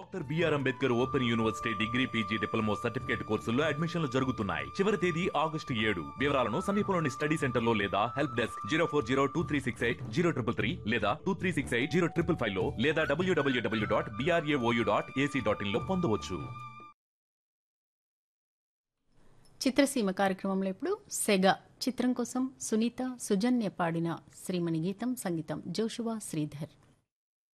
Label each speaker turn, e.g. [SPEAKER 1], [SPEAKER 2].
[SPEAKER 1] Doctor BR Ambedkar open university degree PG diploma certificate కోర్సుల్లో అడ్మిషన్లు జరుగుతున్నాయి. చివరి తేదీ August 7. వివరాలను సమీపంలోని స్టడీ సెంటర్ లో లేదా హెల్ప్ డెస్క్ 04023680333 లేదా 23680555 లో లేదా www.brao.ac.in లో పొందవచ్చు.
[SPEAKER 2] చిత్రసీమ కార్యక్రమంలో ఇప్పుడు సెగ చిత్రం కోసం సునీత సుజన్య పాడిన శ్రీమణి గీతం, సంగీతం జోషువా శ్రీధర్.